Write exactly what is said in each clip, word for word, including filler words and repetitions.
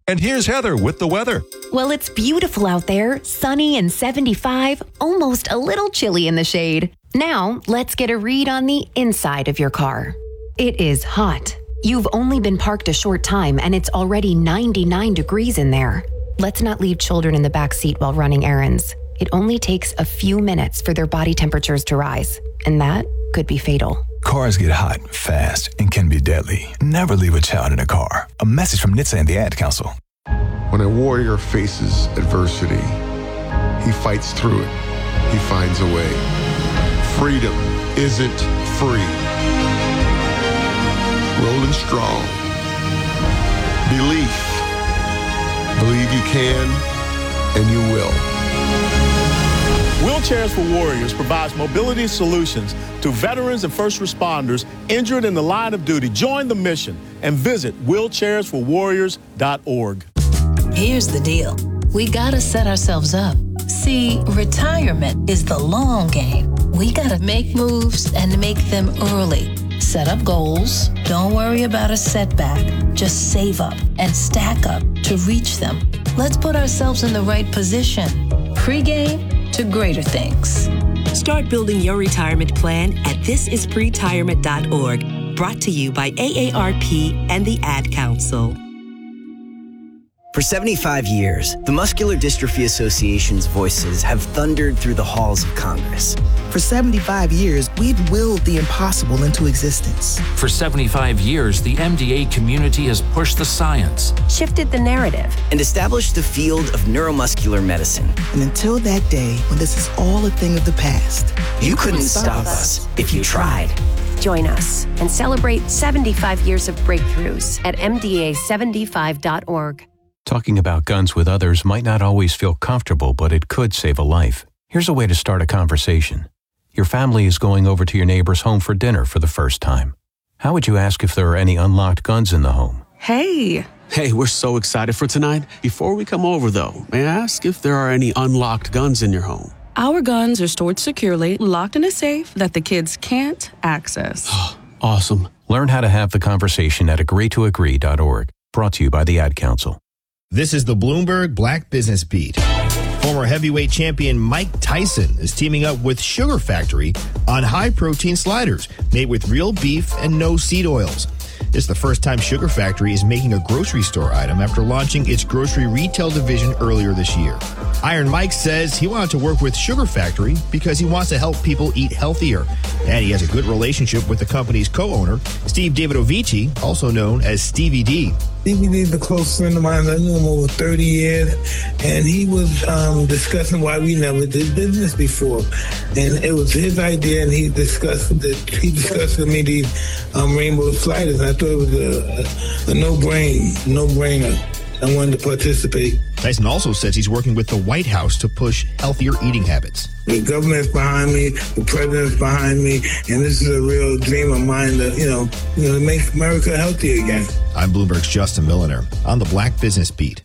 And here's Heather with the weather. Well, it's beautiful out there, sunny and seventy-five, almost a little chilly in the shade. Now, let's get a read on the inside of your car. It is hot. You've only been parked a short time and it's already ninety-nine degrees in there. Let's not leave children in the back seat while running errands. It only takes a few minutes for their body temperatures to rise, and that could be fatal. Cars get hot, fast, and can be deadly. Never leave a child in a car. A message from N H T S A and the Ad Council. When a warrior faces adversity, he fights through it. He finds a way. Freedom isn't free. Rolling strong. Belief. Believe you can, and you will. Wheelchairs for Warriors provides mobility solutions to veterans and first responders injured in the line of duty. Join the mission and visit wheelchairs for warriors dot org. Here's the deal. We gotta set ourselves up. See, retirement is the long game. We gotta make moves and make them early. Set up goals. Don't worry about a setback. Just save up and stack up to reach them. Let's put ourselves in the right position. Pre-game to greater things. Start building your retirement plan at this is pretirement dot org. Brought to you by A A R P and the Ad Council. For seventy-five years, the Muscular Dystrophy Association's voices have thundered through the halls of Congress. For seventy-five years, we've willed the impossible into existence. For seventy-five years, the M D A community has pushed the science, shifted the narrative, and established the field of neuromuscular medicine. And until that day, when this is all a thing of the past, you, you couldn't stop us if you tried. Join us and celebrate seventy-five years of breakthroughs at M D A seventy-five dot org. Talking about guns with others might not always feel comfortable, but it could save a life. Here's a way to start a conversation. Your family is going over to your neighbor's home for dinner for the first time. How would you ask if there are any unlocked guns in the home? Hey. Hey, we're so excited for tonight. Before we come over, though, may I ask if there are any unlocked guns in your home? Our guns are stored securely, locked in a safe that the kids can't access. Awesome. Learn how to have the conversation at agree to agree dot org. Brought to you by the Ad Council. This is the Bloomberg Black Business Beat. Former heavyweight champion Mike Tyson is teaming up with Sugar Factory on high-protein sliders made with real beef and no seed oils. It's the first time Sugar Factory is making a grocery store item after launching its grocery retail division earlier this year. Iron Mike says he wanted to work with Sugar Factory because he wants to help people eat healthier. And he has a good relationship with the company's co-owner, Steve Davidovici, also known as Stevie D. Stevie D is a close friend of mine. I knew him over thirty years, and he was um, discussing why we never did business before. And it was his idea, and he discussed it. He discussed with me these um, rainbow sliders, and I thought it was a, a, a no-brain, no-brainer. I wanted to participate. Tyson also says he's working with the White House to push healthier eating habits. The government's behind me, the president's behind me, and this is a real dream of mine to, you know, you know, make America healthy again. I'm Bloomberg's Justin Milliner on the Black Business Beat.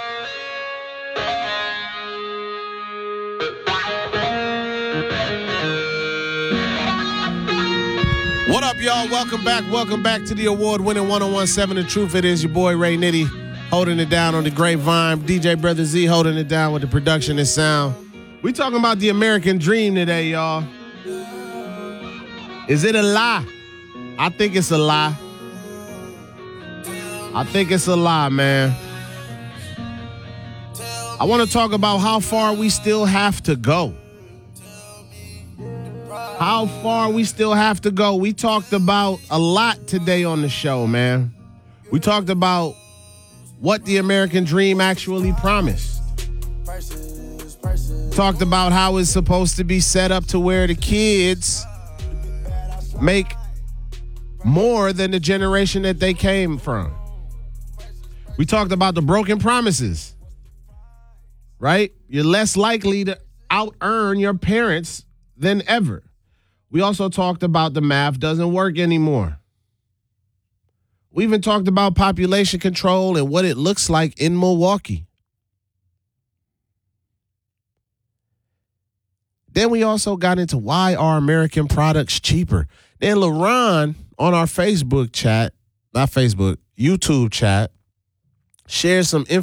What up, y'all? Welcome back. Welcome back to the award-winning one oh one point seven The Truth. It is your boy, Ray Nitty, holding it down on the grapevine. D J Brother Z holding it down with the production and sound. We talking about the American dream today, y'all. Is it a lie? I think it's a lie. I think it's a lie, man. I want to talk about how far we still have to go. How far we still have to go. We talked about a lot today on the show, man. We talked about what the American dream actually promised. Talked about how it's supposed to be set up to where the kids make more than the generation that they came from. We talked about the broken promises, right? You're less likely to out-earn your parents than ever. We also talked about the math doesn't work anymore. We even talked about population control and what it looks like in Milwaukee. Then we also got into why are American products cheaper. Then LaRon on our Facebook chat, not Facebook, YouTube chat, share some information.